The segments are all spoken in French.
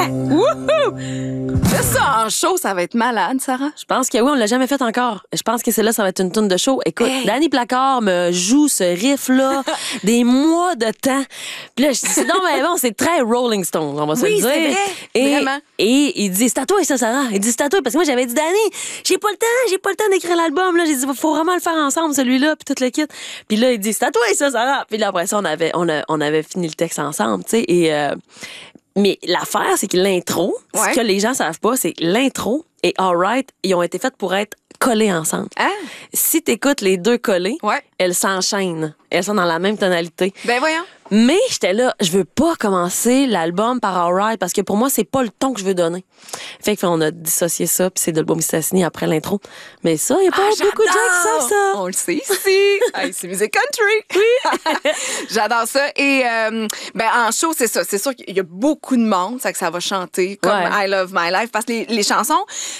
Wouhou! Fais ça en show, ça va être malade, Sarah. Je pense que oui, on l'a jamais fait encore. Je pense que celle-là, ça va être une tourne de show. Écoute, Danny Placard me joue ce riff-là des mois de temps. Puis là, je dis, non, mais bon, c'est très Rolling Stone, on va se le dire. C'est vrai. Vraiment. Et il dit, c'est à toi, ça, Sarah. Il dit, c'est à toi. Parce que moi, j'avais dit, Danny, j'ai pas le temps d'écrire l'album. Là, j'ai dit, faut vraiment le faire ensemble, celui-là, puis tout le kit. Puis là, il dit, c'est à toi, ça, Sarah. Puis là, après ça, on avait fini le texte ensemble, tu sais. Mais l'affaire, c'est que l'intro, ce que les gens savent pas, c'est que l'intro et Alright, ils ont été faits pour être collés ensemble. Ah. Si t'écoutes les deux collés, elles s'enchaînent. Elles sont dans la même tonalité. Ben voyons. Mais j'étais là, je veux pas commencer l'album par Alright parce que pour moi, c'est pas le ton que je veux donner. Fait qu'on a dissocié ça, puis c'est de l'album Mistassini après l'intro. Mais ça, il y a pas beaucoup de gens qui savent ça. On le sait ici. Hey, c'est musique country. Oui. J'adore ça. Et en show, c'est ça. C'est sûr qu'il y a beaucoup de monde, ça que ça va chanter comme I Love My Life parce que les chansons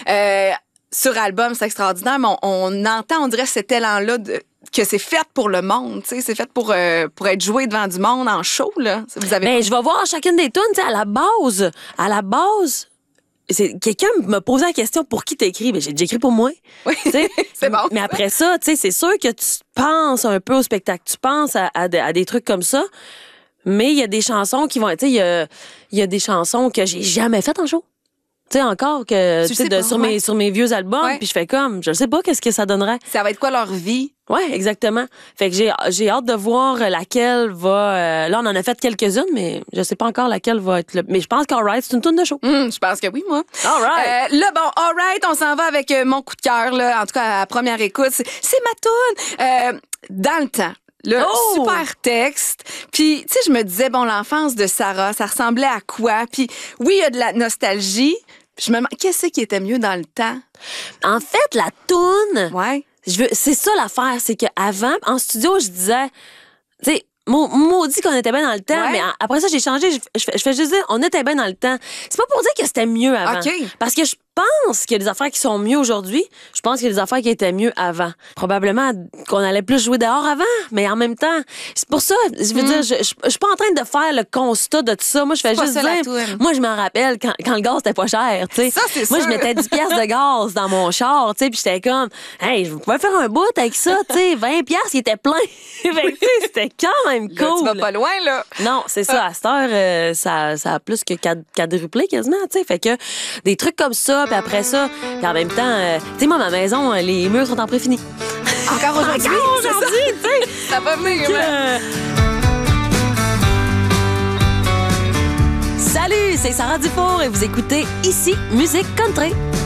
sur album, c'est extraordinaire, mais on entend, on dirait cet élan-là que c'est fait pour le monde, tu sais, c'est fait pour être joué devant du monde en show, là. Vous avez je vais voir chacune des tunes, tu sais, à la base, quelqu'un me posait la question pour qui t'écris, j'ai déjà écrit pour moi. Oui, c'est bon. Mais après ça, tu sais, c'est sûr que tu penses un peu au spectacle, tu penses à des trucs comme ça, mais il y a des chansons qui vont, tu sais, il y a des chansons que j'ai jamais faites en show. Tu sais, encore que sur mes vieux albums, puis je fais comme, je sais pas qu'est-ce que ça donnerait. Ça va être quoi leur vie? Oui, exactement. Fait que j'ai hâte de voir laquelle va... là, on en a fait quelques-unes, mais je sais pas encore laquelle va être... Mais je pense qu'Alright, c'est une tourne de show. Je pense que oui, moi. Alright. Là, bon, Alright, on s'en va avec mon coup de cœur, là. En tout cas, à première écoute. C'est ma tourne. Dans le temps. Là, super texte. Puis, tu sais, je me disais, bon, l'enfance de Sarah, ça ressemblait à quoi? Puis, oui, il y a de la nostalgie. Je me demande, qu'est-ce qui était mieux dans le temps? En fait, la toune... Ouais. C'est ça l'affaire, c'est qu'avant, en studio, je disais, tu sais, maudit qu'on était bien dans le temps, mais après ça, j'ai changé. Je fais juste dire, on était bien dans le temps. C'est pas pour dire que c'était mieux avant. Parce que je pense qu'il y a des affaires qui sont mieux aujourd'hui. Je pense qu'il y a des affaires qui étaient mieux avant. Probablement qu'on allait plus jouer dehors avant, mais en même temps, c'est pour ça, je veux dire, je suis pas en train de faire le constat de tout ça. Moi, je fais juste dire, moi, je m'en rappelle quand le gaz était pas cher, tu sais. Ça, c'est moi, sûr. je mettais 10 piastres de gaz dans mon char, tu sais, puis j'étais comme, hey, je pouvais faire un bout avec ça, tu sais, 20 piastres, il était plein. C'était quand même cool. Là, tu vas pas loin, là. Non, c'est ça. À cette heure, ça a plus que quadruplé quasiment, tu sais. Fait que des trucs comme ça, puis après ça, puis en même temps, tu sais, moi, ma maison, les murs sont en préfini. Encore aujourd'hui? tu sais. Ça va venir, Salut, c'est Sarah Dufour et vous écoutez Ici Musique Country.